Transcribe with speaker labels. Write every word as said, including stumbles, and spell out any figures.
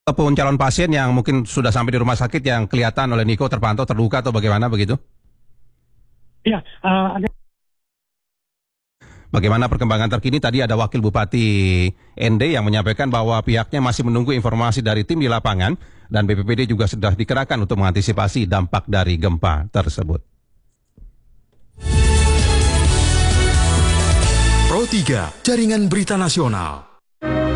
Speaker 1: Ataupun calon pasien yang mungkin sudah sampai di rumah sakit yang kelihatan oleh Niko terpantau terluka atau bagaimana begitu?
Speaker 2: Iya, uh, ada.
Speaker 1: Bagaimana perkembangan terkini? Tadi ada Wakil Bupati N D yang menyampaikan bahwa pihaknya masih menunggu informasi dari tim di lapangan dan B P B D juga sudah dikerahkan untuk mengantisipasi dampak dari gempa tersebut.
Speaker 3: Pro tiga, Jaringan Berita Nasional.